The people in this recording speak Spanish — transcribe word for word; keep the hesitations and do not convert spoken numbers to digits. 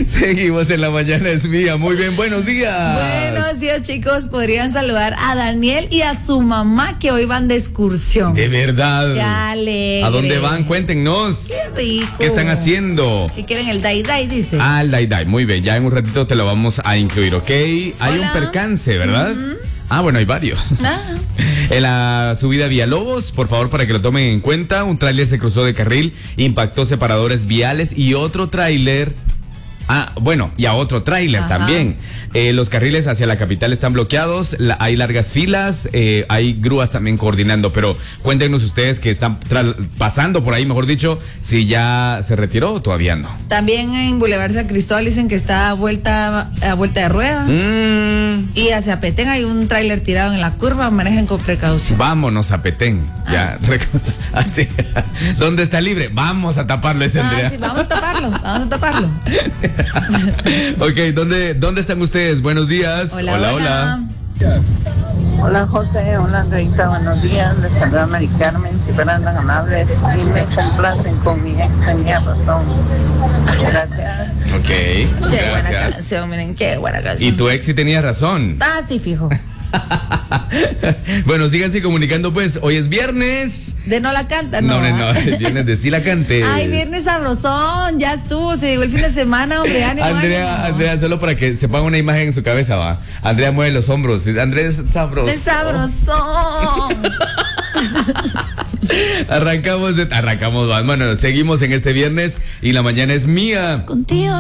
Seguimos en La Mañana es Mía. Muy bien, buenos días. Buenos días, chicos. Podrían saludar a Daniel y a su mamá que hoy van de excursión. De verdad. Qué alegre. ¿A dónde van? Cuéntenos. Qué rico. ¿Qué están haciendo? Si quieren el Dai Dai, dice. Ah, el Dai Dai. Muy bien, ya en un ratito te lo vamos a incluir, ¿ok? Hay Hola. un percance, ¿verdad? Uh-huh. Ah, bueno, hay varios. Ah. En la subida Villalobos, por favor, para que lo tomen en cuenta, un tráiler se cruzó de carril, impactó separadores viales y otro tráiler. Ah, bueno, y a otro tráiler también. Eh, los carriles hacia la capital están bloqueados, la, hay largas filas, eh, hay grúas también coordinando, pero cuéntenos ustedes que están pasando por ahí, mejor dicho, si ya se retiró o todavía no. También en Boulevard San Cristóbal dicen que está a vuelta, a vuelta de rueda. Mm. Y hacia Petén hay un tráiler tirado en la curva, manejen con precaución. Vámonos a Petén. Ah, ya. Pues. Así. ¿Dónde está libre? Vamos a taparlo ese, ah, Andrea. Sí, vamos a taparlo, vamos a taparlo. Ok, ¿dónde, ¿dónde están ustedes? Buenos días. Hola, hola. Hola, hola José, hola Andreita, buenos días. Les saluda Mari Carmen, si fueran tan amables y me complacen con mi ex, tenía razón. Gracias. Ok, qué gracias. buena canción, miren, qué buena canción. Y tu ex sí tenía razón. Ah, sí, fijo. Bueno, síganse comunicando pues, hoy es viernes. De no la canta, no. No, no, no, es viernes de sí la cantes. Ay, viernes sabrosón, ya estuvo, se llegó el fin de semana, hombre. Ánimo, Andrea, ánimo. Andrea, solo para que se ponga una imagen en su cabeza, va. Andrea mueve los hombros, Andrea es sabroso. Es sabrosón. Arrancamos, arrancamos, bueno, seguimos en este viernes y La Mañana es Mía. Contigo.